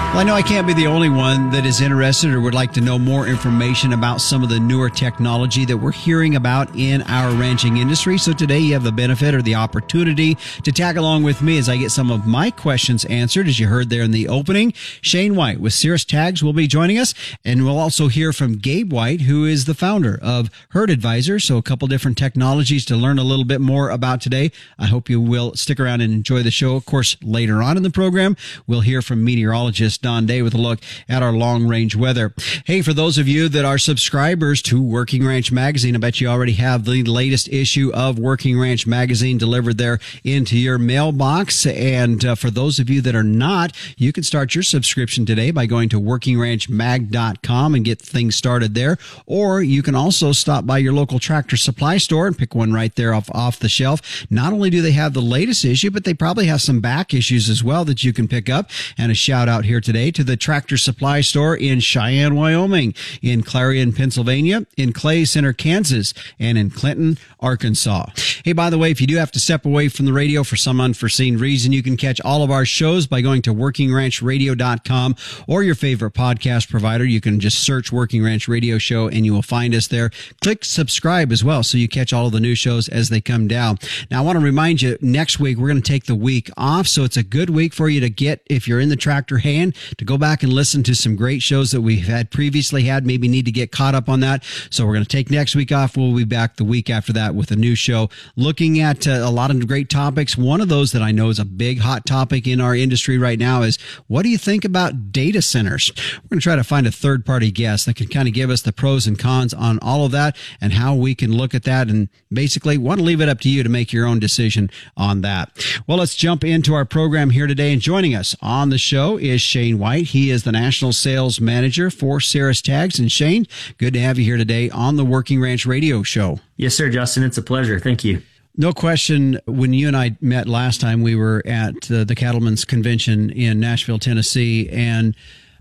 Well, I know I can't be the only one that is interested or would like to know more information about some of the newer technology that we're hearing about in our ranching industry. So today you have the benefit or the opportunity to tag along with me as I get some of my questions answered. As you heard there in the opening, Shane White with Cirrus Tags will be joining us. And we'll also hear from Gabe White, who is the founder of Herd Advisor. So a couple different technologies to learn a little bit more about today. I hope you will stick around and enjoy the show. Of course, later on in the program, we'll hear from meteorologist Don Day with a look at our long-range weather. Hey, for those of you that are subscribers to Working Ranch Magazine, I bet you already have the latest issue of Working Ranch Magazine delivered there into your mailbox. And for those of you that are not, you can start your subscription today by going to workingranchmag.com and get things started there. Or you can also stop by your local Tractor Supply store and pick one right there off the shelf. Not only do they have the latest issue, but they probably have some back issues as well that you can pick up. And a shout out here today to the Tractor Supply store in Cheyenne, Wyoming, in Clarion, Pennsylvania, in Clay Center, Kansas, and in Clinton, Arkansas. Hey, by the way, if you do have to step away from the radio for some unforeseen reason, you can catch all of our shows by going to workingranchrradio.com or your favorite podcast provider. You can just search Working Ranch Radio Show and you will find us there. Click subscribe as well so you catch all of the new shows as they come down. Now, I want to remind you, next week, we're going to take the week off, so it's a good week for you to get, if you're in the tractor hand, to go back and listen to some great shows that we've previously had. Maybe need to get caught up on that. So we're going to take next week off. We'll be back the week after that with a new show looking at a lot of great topics. One of those that I know is a big hot topic in our industry right now is, what do you think about data centers? We're going to try to find a third-party guest that can kind of give us the pros and cons on all of that and how we can look at that, and basically want to leave it up to you to make your own decision on that. Well, let's jump into our program here today. And joining us on the show is Shane White. He is the National Sales Manager for Cirrus Tags. And Shane, good to have you here today on the Working Ranch Radio Show. Yes, sir, Justin. It's a pleasure. Thank you. No question. When you and I met last time, we were at the Cattlemen's Convention in Nashville, Tennessee, and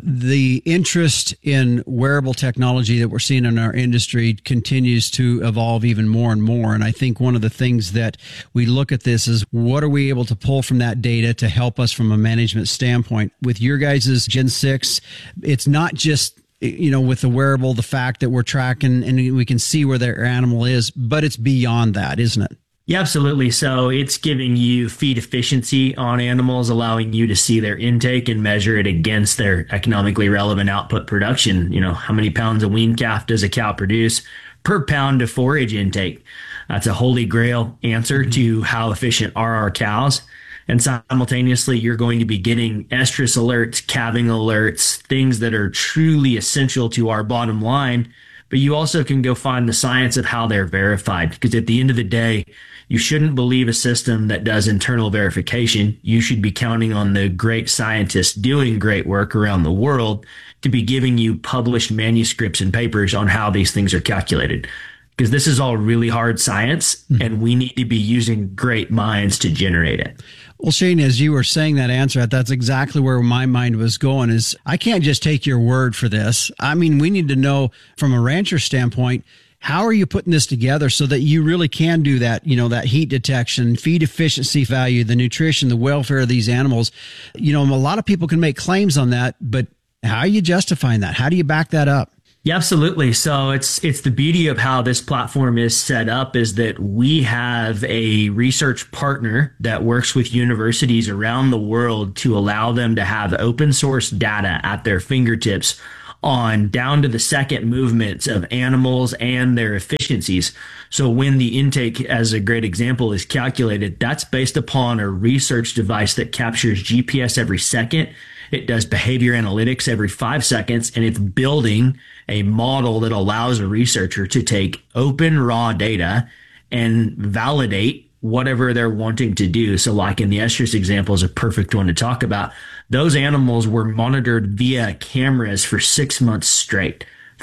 the interest in wearable technology that we're seeing in our industry continues to evolve even more and more. And I think one of the things that we look at this is, what are we able to pull from that data to help us from a management standpoint? With your guys' Gen 6, it's not just, with the wearable, the fact that we're tracking and we can see where their animal is, but it's beyond that, isn't it? Yeah, absolutely. So it's giving you feed efficiency on animals, allowing you to see their intake and measure it against their economically relevant output production. How many pounds of wean calf does a cow produce per pound of forage intake? That's a holy grail answer to how efficient are our cows. And simultaneously, you're going to be getting estrus alerts, calving alerts, things that are truly essential to our bottom line. But you also can go find the science of how they're verified, because at the end of the day, you shouldn't believe a system that does internal verification. You should be counting on the great scientists doing great work around the world to be giving you published manuscripts and papers on how these things are calculated. Because this is all really hard science, and we need to be using great minds to generate it. Well, Shane, as you were saying that answer, that's exactly where my mind was going, is I can't just take your word for this. I mean, we need to know from a rancher standpoint, how are you putting this together so that you really can do that, that heat detection, feed efficiency value, the nutrition, the welfare of these animals? A lot of people can make claims on that, but how are you justifying that? How do you back that up? Yeah, absolutely. So it's the beauty of how this platform is set up is that we have a research partner that works with universities around the world to allow them to have open source data at their fingertips on down to the second movements of animals and their efficiencies. So when the intake, as a great example, is calculated, that's based upon a research device that captures GPS every second. It does behavior analytics every 5 seconds, and it's building a model that allows a researcher to take open raw data and validate whatever they're wanting to do. So like in the estrus example is a perfect one to talk about. Those animals were monitored via cameras for 6 months straight,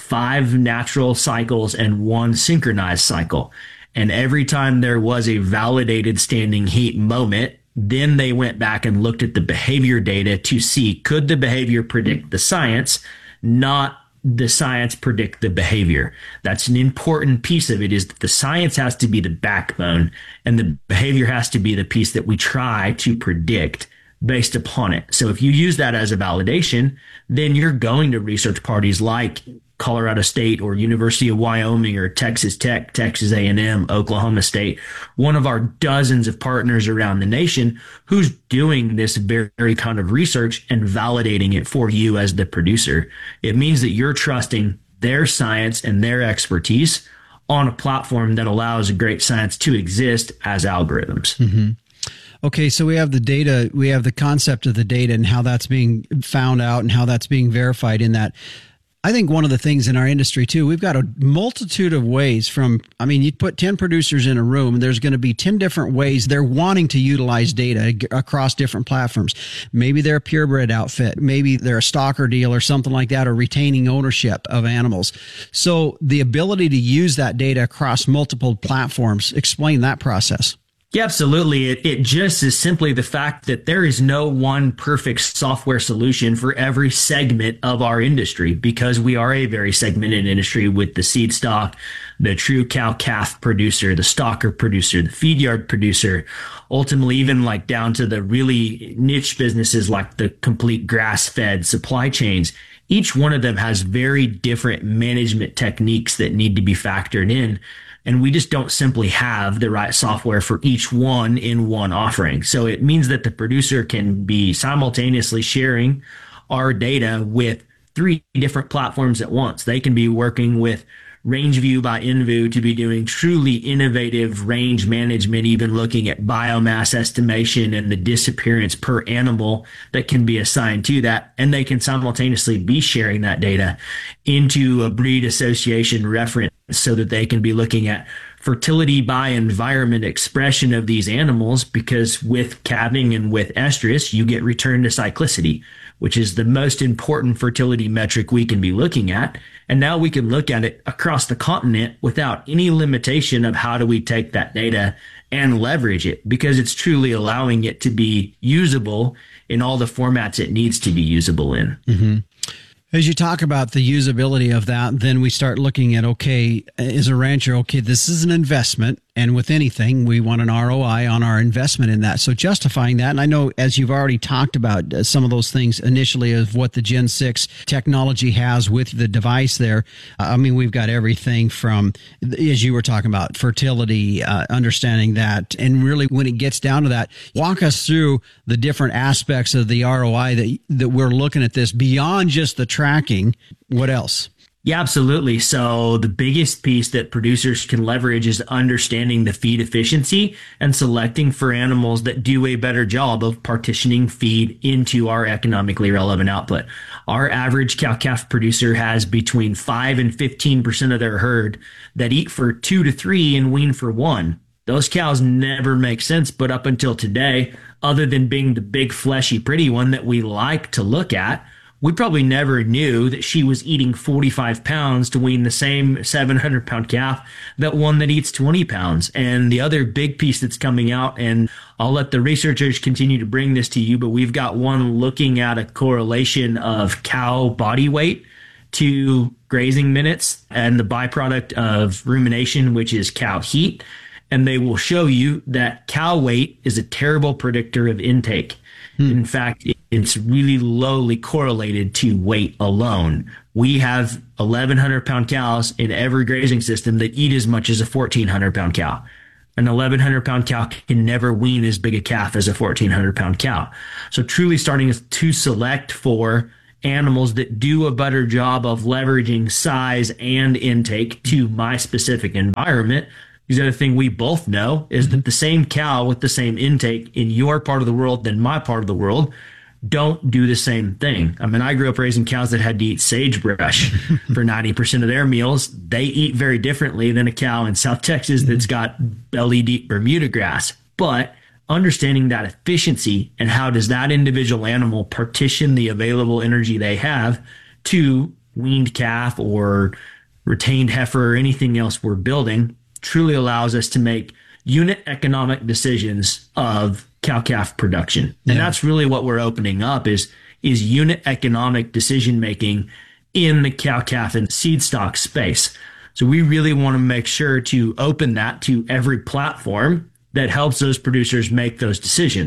5 natural cycles and 1 synchronized cycle. And every time there was a validated standing heat moment, then they went back and looked at the behavior data to see, could the behavior predict the science, not the science predict the behavior. That's an important piece of it, is that the science has to be the backbone and the behavior has to be the piece that we try to predict based upon it. So if you use that as a validation, then you're going to research parties like Colorado State or University of Wyoming or Texas Tech, Texas A&M, Oklahoma State, one of our dozens of partners around the nation who's doing this very kind of research and validating it for you as the producer. It means that you're trusting their science and their expertise on a platform that allows great science to exist as algorithms. Mm-hmm. Okay, so we have the data, we have the concept of the data and how that's being found out and how that's being verified in that. I think one of the things in our industry too, we've got a multitude of ways you put 10 producers in a room, there's going to be 10 different ways they're wanting to utilize data across different platforms. Maybe they're a purebred outfit. Maybe they're a stalker deal or something like that, or retaining ownership of animals. So the ability to use that data across multiple platforms, explain that process. Yeah, absolutely. It just is simply the fact that there is no one perfect software solution for every segment of our industry, because we are a very segmented industry with the seed stock, the true cow-calf producer, the stalker producer, the feed yard producer, ultimately even like down to the really niche businesses like the complete grass-fed supply chains. Each one of them has very different management techniques that need to be factored in. And we just don't simply have the right software for each one in one offering. So it means that the producer can be simultaneously sharing our data with 3 different platforms at once. They can be working with RangeView by Envu to be doing truly innovative range management, even looking at biomass estimation and the disappearance per animal that can be assigned to that. And they can simultaneously be sharing that data into a breed association reference so that they can be looking at fertility by environment expression of these animals, because with calving and with estrus, you get return to cyclicity, which is the most important fertility metric we can be looking at. And now we can look at it across the continent without any limitation of how do we take that data and leverage it, because it's truly allowing it to be usable in all the formats it needs to be usable in. Mm-hmm. As you talk about the usability of that, then we start looking at, okay, as a rancher, okay, this is an investment. And with anything, we want an ROI on our investment in that. So justifying that, and I know as you've already talked about some of those things initially of what the Gen 6 technology has with the device there. We've got everything from, as you were talking about, fertility, understanding that. And really when it gets down to that, walk us through the different aspects of the ROI that we're looking at this beyond just the tracking. What else? Yeah, absolutely. So the biggest piece that producers can leverage is understanding the feed efficiency and selecting for animals that do a better job of partitioning feed into our economically relevant output. Our average cow-calf producer has between 5 and 15% of their herd that eat for 2 to 3 and wean for 1. Those cows never make sense, but up until today, other than being the big fleshy pretty one that we like to look at, we probably never knew that she was eating 45 pounds to wean the same 700-pound calf that one that eats 20 pounds. And the other big piece that's coming out, and I'll let the researchers continue to bring this to you, but we've got one looking at a correlation of cow body weight to grazing minutes and the byproduct of rumination, which is cow heat. And they will show you that cow weight is a terrible predictor of intake. In fact, it's really lowly correlated to weight alone. We have 1,100-pound cows in every grazing system that eat as much as a 1,400-pound cow. An 1,100-pound cow can never wean as big a calf as a 1,400-pound cow. So truly starting to select for animals that do a better job of leveraging size and intake to my specific environment. The other thing we both know is that the same cow with the same intake in your part of the world than my part of the world don't do the same thing. I grew up raising cows that had to eat sagebrush for 90% of their meals. They eat very differently than a cow in South Texas that's got belly deep Bermuda grass. But understanding that efficiency and how does that individual animal partition the available energy they have to weaned calf or retained heifer or anything else we're building truly allows us to make unit economic decisions of cow-calf production. And that's really what we're opening up is unit economic decision making in the cow-calf and seed stock space. So we really want to make sure to open that to every platform that helps those producers make those decisions.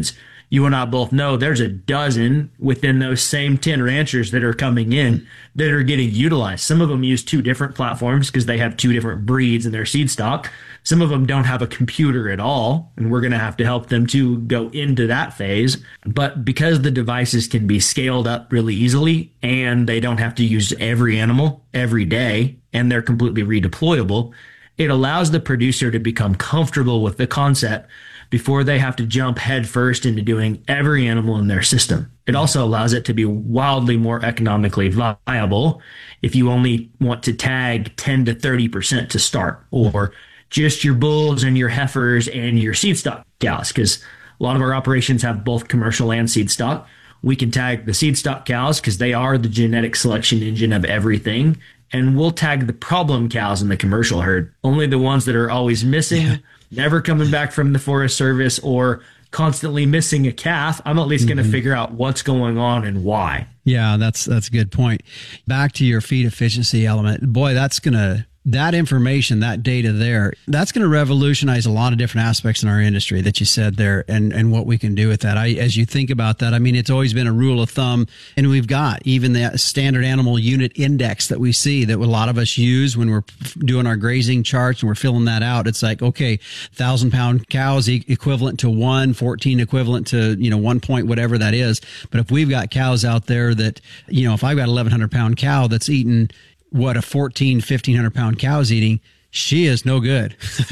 you and I both know there's a dozen within those same 10 ranchers that are coming in that are getting utilized. Some of them use 2 different platforms because they have 2 different breeds in their seed stock. Some of them don't have a computer at all, and we're going to have to help them to go into that phase. But because the devices can be scaled up really easily and they don't have to use every animal every day and they're completely redeployable, it allows the producer to become comfortable with the concept before they have to jump headfirst into doing every animal in their system. It also allows it to be wildly more economically viable if you only want to tag 10 to 30% to start, or just your bulls and your heifers and your seed stock cows, because a lot of our operations have both commercial and seed stock. We can tag the seed stock cows because they are the genetic selection engine of everything. And we'll tag the problem cows in the commercial herd, only the ones that are always missing, never coming back from the Forest Service, or constantly missing a calf. I'm at least going to figure out what's going on and why. Yeah, that's a good point. Back to your feed efficiency element. Boy, that information, that data there, that's going to revolutionize a lot of different aspects in our industry that you said there, and what we can do with that. As you think about that, I mean, it's always been a rule of thumb, and we've got even the standard animal unit index that we see that a lot of us use when we're doing our grazing charts and we're filling that out. It's like, okay, 1,000-pound cows equivalent to 1, 14 equivalent to, 1 point, whatever that is. But if we've got cows out there that, if I've got 1,100-pound cow that's eating what a 1,500 pound cow is eating, she is no good.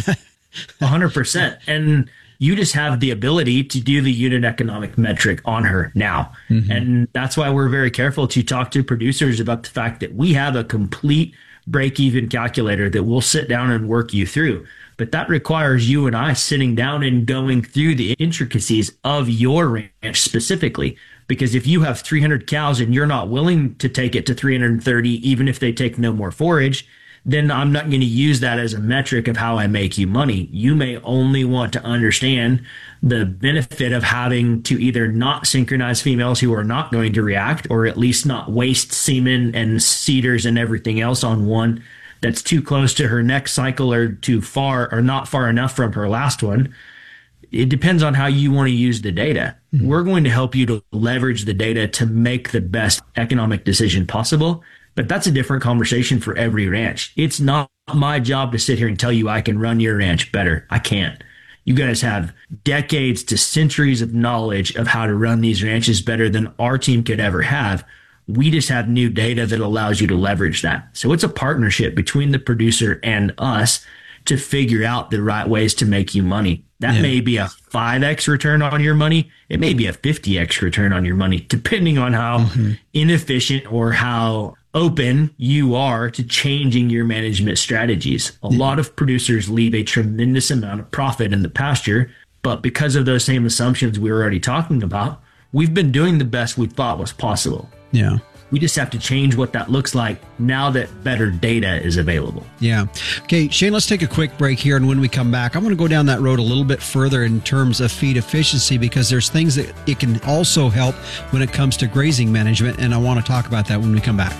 100%. And you just have the ability to do the unit economic metric on her now. And that's why we're very careful to talk to producers about the fact that we have a complete break-even calculator that we'll sit down and work you through. But that requires you and I sitting down and going through the intricacies of your ranch specifically. Because if you have 300 cows and you're not willing to take it to 330, even if they take no more forage, then I'm not going to use that as a metric of how I make you money. You may only want to understand the benefit of having to either not synchronize females who are not going to react, or at least not waste semen and seeders and everything else on one that's too close to her next cycle or too far or not far enough from her last one. It depends on how you want to use the data. We're going to help you to leverage the data to make the best economic decision possible. But that's a different conversation for every ranch. It's not my job to sit here and tell you I can run your ranch better. I can't. You guys have decades to centuries of knowledge of how to run these ranches better than our team could ever have. We just have new data that allows you to leverage that. So it's a partnership between the producer and us to figure out the right ways to make you money. That may be a 5x return on your money. It may be a 50x return on your money, depending on how inefficient or how open you are to changing your management strategies. A lot of producers leave a tremendous amount of profit in the pasture, but because of those same assumptions we were already talking about, we've been doing the best we thought was possible. Yeah. We just have to change what that looks like now that better data is available. Yeah. Okay, Shane, let's take a quick break here. And when we come back, I'm going to go down that road a little bit further in terms of feed efficiency, because there's things that it can also help when it comes to grazing management. And I want to talk about that when we come back.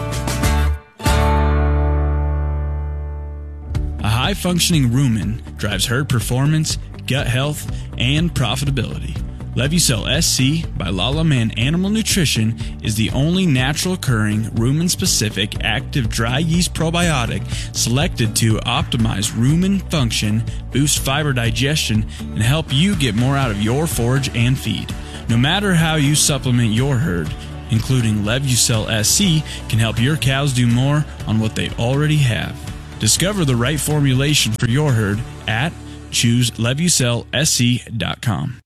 A high-functioning rumen drives herd performance, gut health, and profitability. Levucel SC by Lala Man Animal Nutrition is the only natural occurring rumen-specific active dry yeast probiotic selected to optimize rumen function, boost fiber digestion, and help you get more out of your forage and feed. No matter how you supplement your herd, including Levucel SC can help your cows do more on what they already have. Discover the right formulation for your herd at chooselevucelsc.com.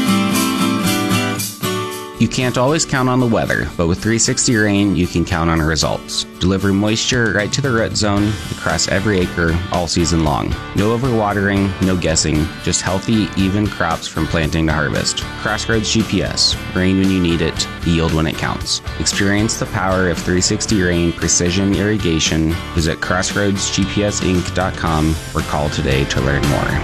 You can't always count on the weather, but with 360 Rain, you can count on results. Deliver moisture right to the root zone across every acre all season long. No overwatering, no guessing, just healthy, even crops from planting to harvest. Crossroads GPS. Rain when you need it, yield when it counts. Experience the power of 360 Rain precision irrigation. Visit crossroadsgpsinc.com or call today to learn more.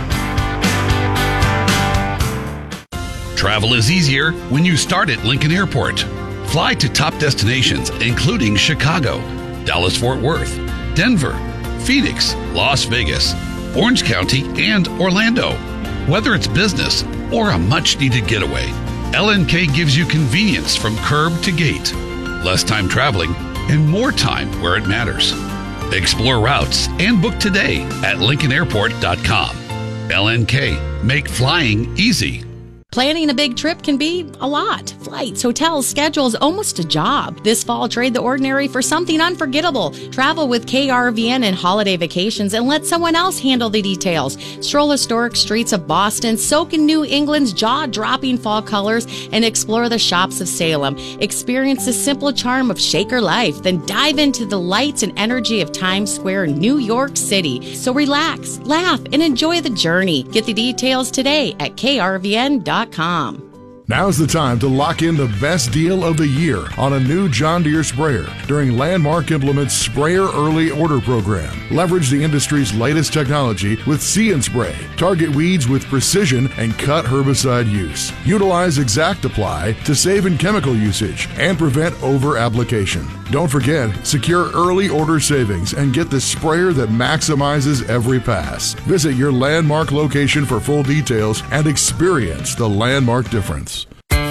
Travel is easier when you start at Lincoln Airport. Fly to top destinations including Chicago, Dallas-Fort Worth, Denver, Phoenix, Las Vegas, Orange County, and Orlando. Whether it's business or a much-needed getaway, LNK gives you convenience from curb to gate, less time traveling, and more time where it matters. Explore routes and book today at LincolnAirport.com. LNK, make flying easy. Planning a big trip can be a lot. Flights, hotels, schedules, almost a job. This fall, trade the ordinary for something unforgettable. Travel with KRVN and holiday vacations and let someone else handle the details. Stroll historic streets of Boston, soak in New England's jaw-dropping fall colors, and explore the shops of Salem. Experience the simple charm of Shaker life, then dive into the lights and energy of Times Square, New York City. So relax, laugh, and enjoy the journey. Get the details today at krvn.com. Now's the time to lock in the best deal of the year on a new John Deere sprayer during Landmark Implement's Sprayer Early Order Program. Leverage the industry's latest technology with See and Spray. Target weeds with precision and cut herbicide use. Utilize Exact Apply to save in chemical usage and prevent over-application. Don't forget, secure early order savings and get the sprayer that maximizes every pass. Visit your Landmark location for full details and experience the Landmark difference.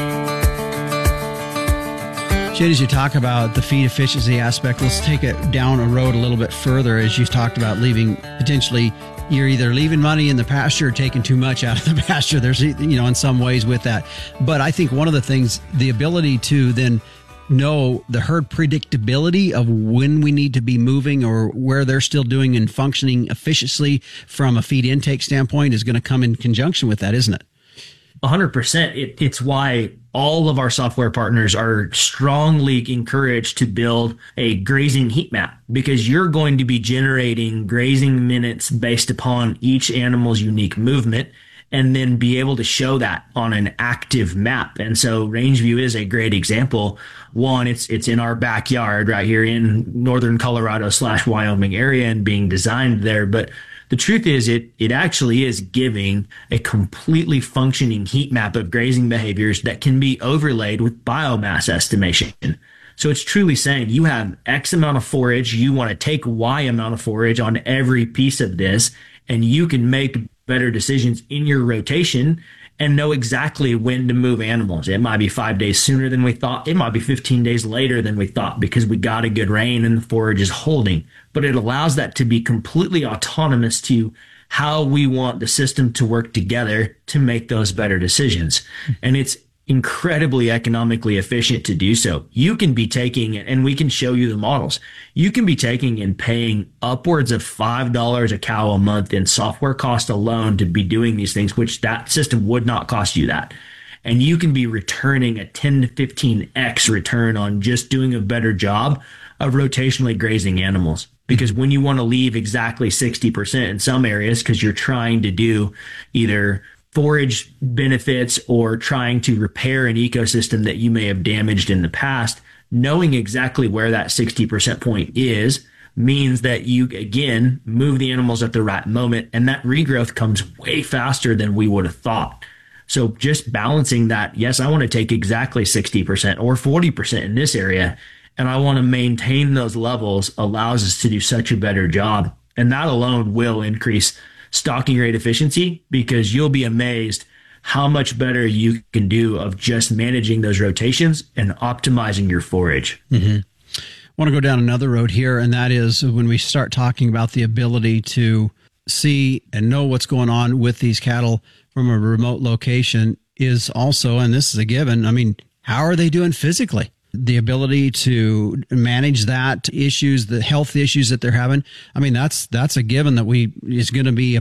Shane, as you talk about the feed efficiency aspect, let's take it down a road a little bit further as you've talked about leaving potentially. You're either leaving money in the pasture or taking too much out of the pasture. There's, in some ways with that. But I think one of the things, the ability to then know the herd predictability of when we need to be moving or where they're still doing and functioning efficiently from a feed intake standpoint is going to come in conjunction with that, isn't it? 100%. It's why all of our software partners are strongly encouraged to build a grazing heat map, because you're going to be generating grazing minutes based upon each animal's unique movement and then be able to show that on an active map. And so Rangeview is a great example. One, it's in our backyard right here in northern Colorado / Wyoming area and being designed there. But the truth is it actually is giving a completely functioning heat map of grazing behaviors that can be overlaid with biomass estimation. So it's truly saying you have X amount of forage, you want to take Y amount of forage on every piece of this, and you can make better decisions in your rotation and know exactly when to move animals. It might be 5 days sooner than we thought. It might be 15 days later than we thought because we got a good rain and the forage is holding. But it allows that to be completely autonomous to how we want the system to work together to make those better decisions. And it's incredibly economically efficient to do so. You can be taking, and we can show you the models, you can be taking and paying upwards of $5 a cow a month in software cost alone to be doing these things, which that system would not cost you that. And you can be returning a 10 to 15x return on just doing a better job of rotationally grazing animals. Because when you want to leave exactly 60% in some areas, because you're trying to do either forage benefits or trying to repair an ecosystem that you may have damaged in the past, knowing exactly where that 60% point is means that you, again, move the animals at the right moment, and that regrowth comes way faster than we would have thought. So just balancing that, yes, I want to take exactly 60% or 40% in this area, and I want to maintain those levels, allows us to do such a better job. And that alone will increase stocking rate efficiency, because you'll be amazed how much better you can do of just managing those rotations and optimizing your forage. Mm-hmm. I want to go down another road here, and that is when we start talking about the ability to see and know what's going on with these cattle from a remote location is also, and this is a given, I mean, how are they doing physically? The ability to manage that issues, the health issues that they're having. I mean, that's a given that is going to be